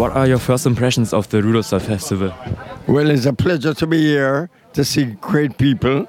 What are your first impressions of the Rudolstadt Festival? Well, it's a pleasure to be here, to see great people,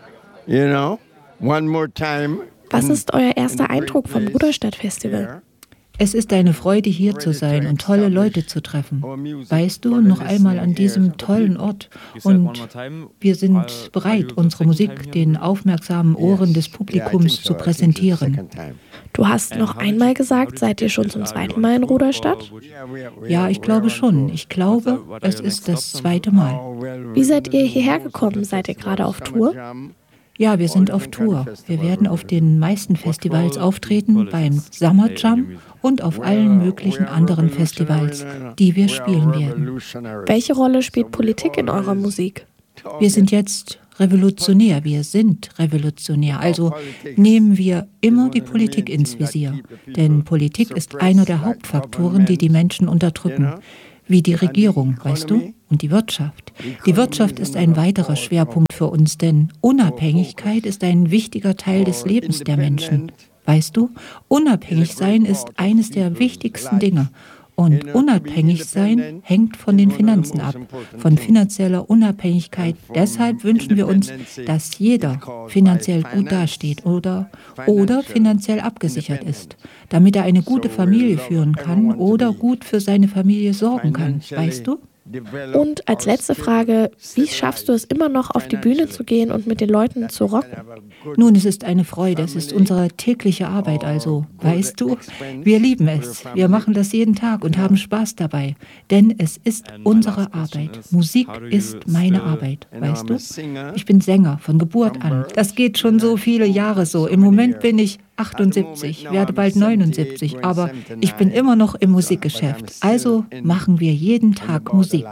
one more time. Was ist euer erster Eindruck vom Rudolstadt Festival? Es ist eine Freude, hier zu sein und tolle Leute zu treffen. Weißt du, noch einmal an diesem tollen Ort. Und wir sind bereit, unsere Musik den aufmerksamen Ohren des Publikums zu präsentieren. Du hast noch einmal gesagt, seid ihr schon zum zweiten Mal in Rudolstadt? Ja, ich glaube schon. Ich glaube, es ist das zweite Mal. Wie seid ihr hierher gekommen? Seid ihr gerade auf Tour? Ja, wir sind auf Tour. Wir werden auf den meisten Festivals auftreten, beim Summer Jam und auf allen möglichen anderen Festivals, die wir spielen werden. Welche Rolle spielt Politik in eurer Musik? Wir sind jetzt revolutionär, wir sind revolutionär. Also nehmen wir immer die Politik ins Visier. Denn Politik ist einer der Hauptfaktoren, die die Menschen unterdrücken. Wie die Regierung, weißt du? Und die Wirtschaft. Die Wirtschaft ist ein weiterer Schwerpunkt für uns, denn Unabhängigkeit ist ein wichtiger Teil des Lebens der Menschen. Weißt du? Unabhängig sein ist eines der wichtigsten Dinge. Und unabhängig sein hängt von den Finanzen ab, von finanzieller Unabhängigkeit. Deshalb wünschen wir uns, dass jeder finanziell gut dasteht oder finanziell abgesichert ist, damit er eine gute Familie führen kann oder gut für seine Familie sorgen kann. Weißt du? Und als letzte Frage, wie schaffst du es immer noch, auf die Bühne zu gehen und mit den Leuten zu rocken? Nun, es ist eine Freude, es ist unsere tägliche Arbeit, also, weißt du, wir lieben es. Wir machen das jeden Tag und haben Spaß dabei, denn es ist unsere Arbeit. Musik ist meine Arbeit, weißt du? Ich bin Sänger von Geburt an. Das geht schon so viele Jahre so. Im Moment bin ich 78, werde bald 79, aber ich bin immer noch im Musikgeschäft. Also machen wir jeden Tag Musik.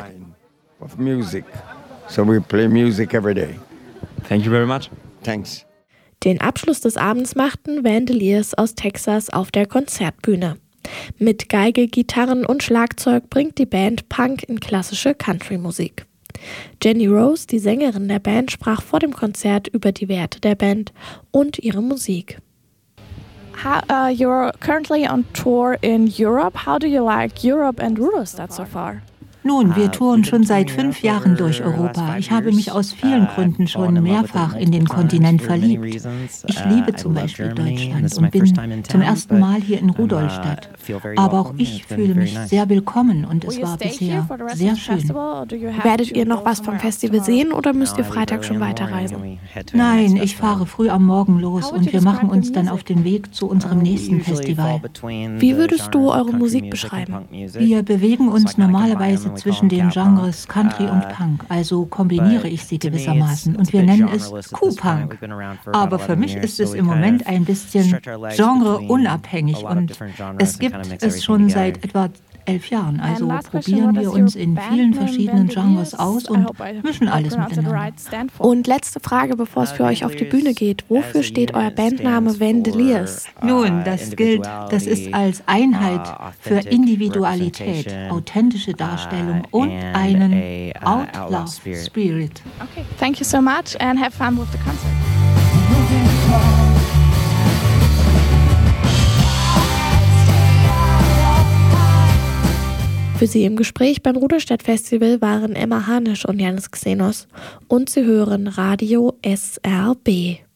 So we play music every day. Thank you very much. Thanks. Den Abschluss des Abends machten Vandaliers aus Texas auf der Konzertbühne. Mit Geige, Gitarren und Schlagzeug bringt die Band Punk in klassische Country-Musik. Jenny Rose, die Sängerin der Band, sprach vor dem Konzert über die Werte der Band und ihre Musik. You're currently on tour in Europe. How do you like Europe and Rudolstadt so far? Nun, wir touren schon seit 5 Jahren durch Europa. Ich habe mich aus vielen Gründen schon mehrfach in den Kontinent verliebt. Ich liebe zum Beispiel Deutschland und bin zum ersten Mal hier in Rudolstadt. Aber auch ich fühle mich sehr willkommen und es war bisher sehr schön. Werdet ihr noch was vom Festival sehen oder müsst ihr Freitag schon weiterreisen? Nein, ich fahre früh am Morgen los und wir machen uns dann auf den Weg zu unserem nächsten Festival. Wie würdest du eure Musik beschreiben? Wir bewegen uns normalerweise zwischen den Genres Country und Punk, also kombiniere ich sie gewissermaßen und wir nennen es Q-Punk. Aber für mich ist es im Moment ein bisschen genreunabhängig und es gibt es schon seit etwa 11 Jahren. Also probieren wir uns in vielen verschiedenen Genres aus und mischen alles miteinander. Und letzte Frage, bevor es für euch auf die Bühne geht. Wofür steht euer Bandname Vandaliers? Nun, das ist als Einheit für Individualität, authentische Darstellung und einen Outlaw Spirit. Okay, thank you so much and have fun with the concert. Für Sie im Gespräch beim Rudolstadt Festival waren Emma Hanisch und Janis Xenos. Und Sie hören Radio SRB.